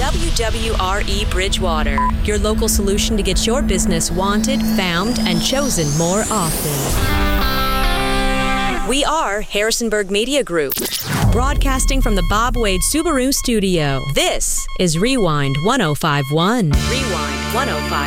WWRE Bridgewater, your local solution to get your business wanted, found, and chosen more often. We are Harrisonburg Media Group, broadcasting from the Bob Wade Subaru studio. This is Rewind 1051. Rewind 1051.